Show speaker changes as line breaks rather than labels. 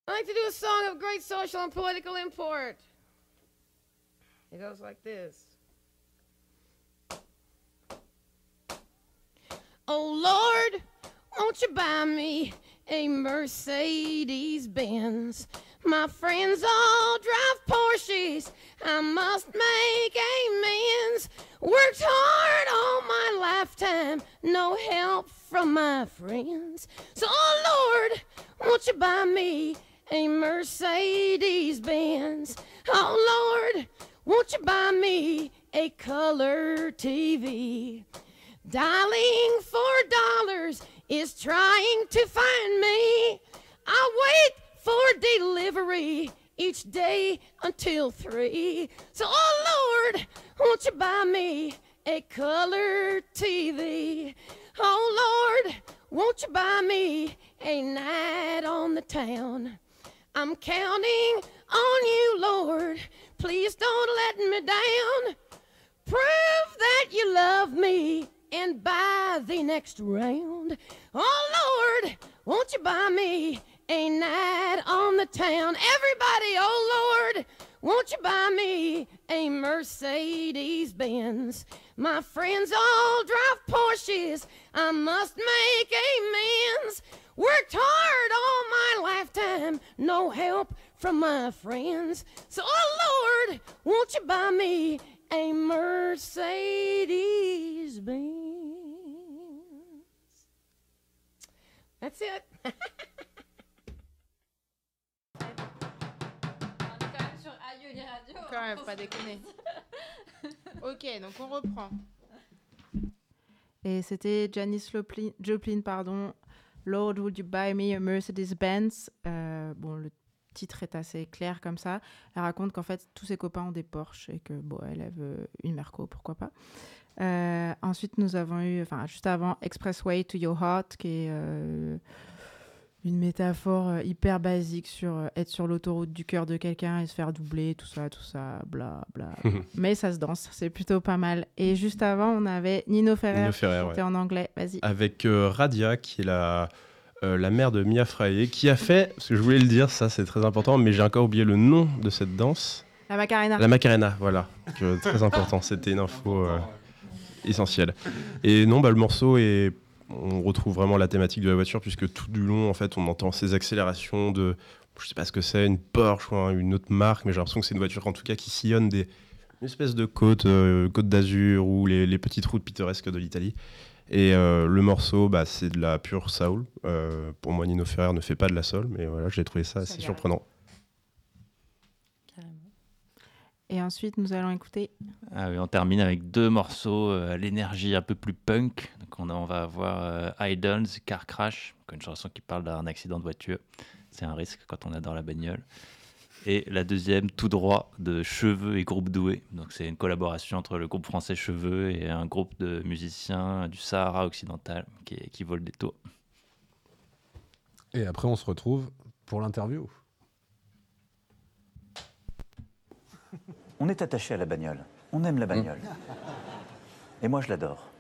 I like to do a song of great social and political import. It goes like this. Oh Lord, won't you buy me a Mercedes Benz? My friends all drive Porsches. I must make amends. Worked hard all my lifetime, no help from my friends. So, oh Lord, won't you buy me a Mercedes Benz? Oh Lord, won't you buy me a color TV? Dialing $4 is trying to find me. I wait for delivery each day until 3. So, oh Lord, won't you buy me a color TV? Oh Lord, won't you buy me a night on the town? I'm counting on you, Lord. Please don't let me down. Prove that you love me and buy the next round. Oh Lord, won't you buy me a night on the town? Everybody, oh Lord, won't you buy me a Mercedes Benz? My friends all drive Porsches. I must make amends. Worked hard all my lifetime, no help from my friends. So, oh Lord, won't you buy me a Mercedes Benz? That's it.
On est quand même sur Aïe Radio.
Quand même, pas déconner. Ok, donc on reprend. Et c'était Janis Joplin, pardon. Lord, would you buy me a Mercedes-Benz? Bon, le titre est assez clair comme ça. Elle raconte qu'en fait, tous ses copains ont des Porsche et que, bon, elle veut une Merco, pourquoi pas. Ensuite, nous avons eu, juste avant, Expressway to Your Heart, qui est une métaphore hyper basique sur être sur l'autoroute du cœur de quelqu'un et se faire doubler, tout ça, bla, bla. Mais ça se danse, c'est plutôt pas mal. Et juste avant, on avait Nino Ferrer qui était en anglais. Vas-y.
Avec Radia, qui est la mère de Mia Fraye, qui a fait, parce que je voulais le dire, ça c'est très important, mais j'ai encore oublié le nom de cette danse.
La Macarena.
La Macarena, voilà. Très important, c'était une info essentielle. Et non, le morceau est... On retrouve vraiment la thématique de la voiture, puisque tout du long, en fait, on entend ces accélérations de... Je sais pas ce que c'est, une Porsche ou une autre marque, mais j'ai l'impression que c'est une voiture, en tout cas, qui sillonne une espèce de côte d'Azur ou les petites routes pittoresques de l'Italie. Et le morceau, c'est de la pure soul. Pour moi, Nino Ferrer ne fait pas de la soul, mais voilà, j'ai trouvé ça assez surprenant.
Carrément. Et ensuite, nous allons écouter...
Ah oui, on termine avec 2 morceaux à l'énergie un peu plus punk. Donc on va avoir Idols, Car Crash, une chanson qui parle d'un accident de voiture. C'est un risque quand on adore la bagnole. Et la deuxième, Tout droit, de Cheveux et Groupe Doué. Donc c'est une collaboration entre le groupe français Cheveux et un groupe de musiciens du Sahara occidental qui vaut le détour.
Et après, on se retrouve pour l'interview.
On est attaché à la bagnole. On aime la bagnole. Et moi, je l'adore.